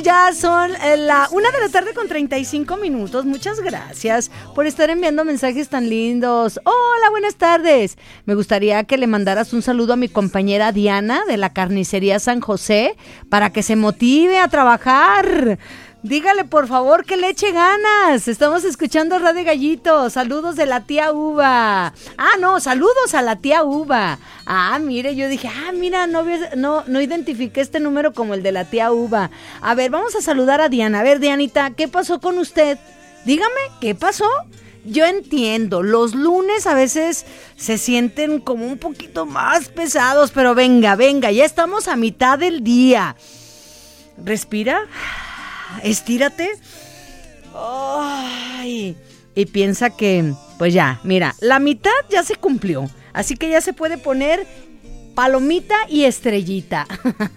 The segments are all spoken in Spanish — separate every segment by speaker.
Speaker 1: ya son la 1:35 p.m. Muchas gracias por estar enviando mensajes tan lindos. Hola, buenas tardes. Me gustaría que le mandaras un saludo a mi compañera Diana de la carnicería San José para que se motive a trabajar. Dígale, por favor, que le eche ganas. Estamos escuchando Radio Gallito. Saludos de la tía Uva. Saludos a la tía Uva. Mire, yo dije, mira, no identifiqué este número como el de la tía Uva. A ver, vamos a saludar a Diana. A ver, Dianita, ¿qué pasó con usted? Dígame, ¿qué pasó? Yo entiendo, los lunes a veces se sienten como un poquito más pesados, pero venga, ya estamos a mitad del día. Respira. Estírate. Y piensa que, pues ya, mira, la mitad ya se cumplió. Así que ya se puede poner palomita y estrellita.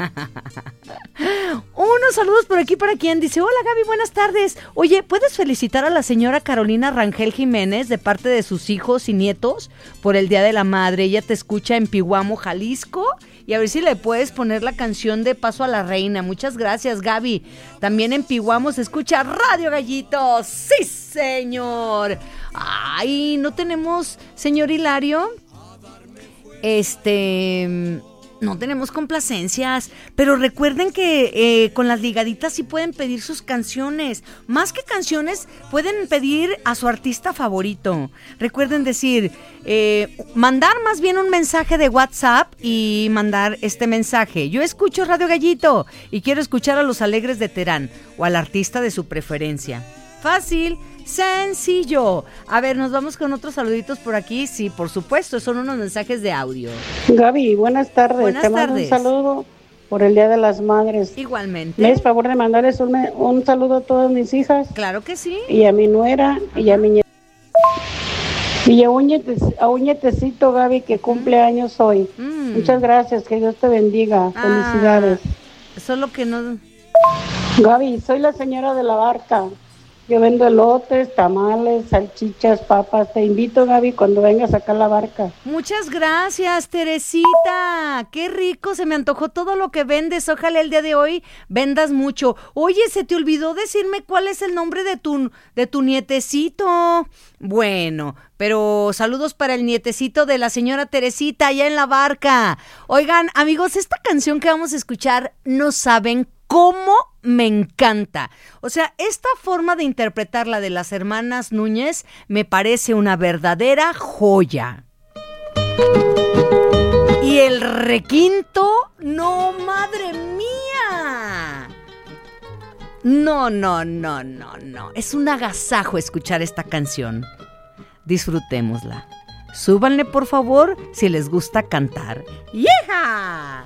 Speaker 1: Unos saludos por aquí para quien dice: hola Gaby, buenas tardes. Oye, ¿puedes felicitar a la señora Carolina Rangel Jiménez de parte de sus hijos y nietos por el Día de la Madre? Ella te escucha en Pihuamo, Jalisco. Y a ver si le puedes poner la canción de Paso a la Reina. Muchas gracias, Gaby. También en Pihuamo se escucha Radio Gallito. ¡Sí, señor! ¿No tenemos, señor Hilario? No tenemos complacencias, pero recuerden que con las ligaditas sí pueden pedir sus canciones. Más que canciones, pueden pedir a su artista favorito. Recuerden decir, mandar más bien un mensaje de WhatsApp y mandar este mensaje: yo escucho Radio Gallito y quiero escuchar a Los Alegres de Terán o al artista de su preferencia. Fácil, sencillo. A ver, nos vamos con otros saluditos por aquí. Sí, por supuesto, son unos mensajes de audio.
Speaker 2: Gaby, buenas tardes.
Speaker 1: Buenas
Speaker 2: Te mando
Speaker 1: tardes.
Speaker 2: un saludo por el Día de las Madres.
Speaker 1: Igualmente.
Speaker 2: ¿Me haces favor de mandarles un saludo a todas mis hijas?
Speaker 1: Claro que sí.
Speaker 2: Y a mi nuera, y a mi nieta. Y a un nietecito, Gaby, que cumple años hoy. Muchas gracias, que Dios te bendiga. Felicidades.
Speaker 1: Solo que no...
Speaker 2: Gaby, soy la señora de la barca. Yo vendo elotes, tamales, salchichas, papas. Te invito, Gaby, cuando vengas a sacar la barca.
Speaker 1: Muchas gracias, Teresita. Qué rico, se me antojó todo lo que vendes. Ojalá el día de hoy vendas mucho. Oye, se te olvidó decirme cuál es el nombre de tu nietecito. Bueno, pero saludos para el nietecito de la señora Teresita allá en la barca. Oigan, amigos, esta canción que vamos a escuchar, no saben cómo me encanta. O sea, esta forma de interpretarla de las hermanas Núñez me parece una verdadera joya. Y el requinto, no, madre mía. No. Es un agasajo escuchar esta canción. Disfrutémosla. Súbanle, por favor, si les gusta cantar. ¡Yeja!